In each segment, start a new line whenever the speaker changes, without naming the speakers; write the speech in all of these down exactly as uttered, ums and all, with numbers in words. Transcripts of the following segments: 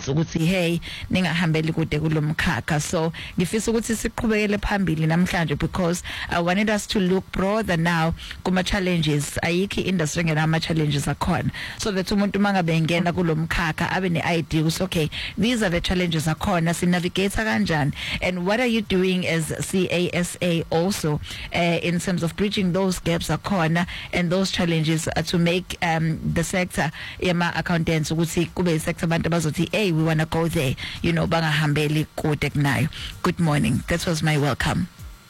candidates ukuthi hey ningahambeli kude kulomkhakha. So ngifisa ukuthi siqhubekele phambili namhlanje because I wanted us to look broader now kuma challenges ayikho industry ngenama challenges akhona, so that umuntu mangabe ngena kulomkhakha abe ne idea ukuthi okay these are the challenges akhona, si navigate kanjani, and what are you doing as C A S A also uh, in terms of bridging those gaps akhona and those challenges uh, to make um, the sector yama accountants ukuthi kube sector abantu bazothi hey we want to go there, you know, bangahambeli kude kunayo. Good morning, that was my welcome.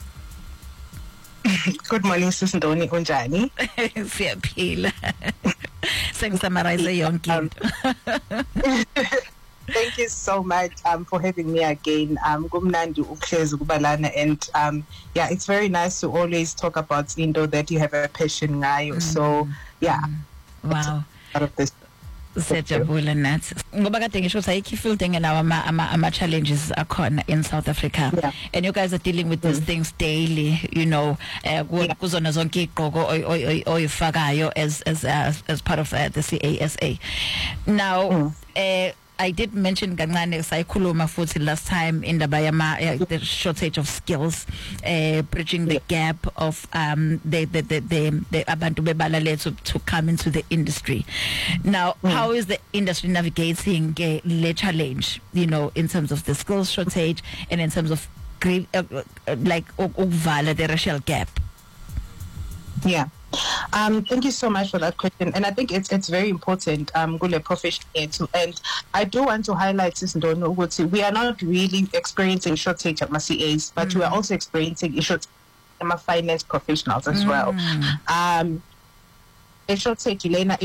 Good morning, Sisindoni, unjani?
Siyaphila. Sengisamarize yonke into.
Thank you so much um, for having me again. Um, Gumnandi uhlezi kubalana, and um, yeah, it's very nice to always talk about into that you have a passion ngayo. Mm. So yeah,
mm. Wow.
Out of this.
Sejabula nathi ngoba kade ngisho ukuthi ayikho field engenawo ama ama ama challenges akhona in South Africa,
yeah.
And you guys are dealing with these mm. things daily, you know, uh, kuzona zonke iqoko oyifakayo as as uh, as part of uh, the C A S A. Now mm. uh, I did mention kancane sayikhuluma futhi last time indaba yama the shortage of skills, uh, bridging the gap of um the the the the, the abantu bebala lethu to come into the industry. Now mm. how is the industry navigating uh, the challenge, you know, in terms of the skills shortage and in terms of uh, uh, like ukuvala the racial gap?
Yeah. Um, thank you so much for that question, and I think it's it's very important. Um, Gule profession here too, and I do want to highlight this. We are not really experiencing shortage at C As, but mm. we are also experiencing a shortage at finance professionals as mm. well. Um, a shortage, Elena.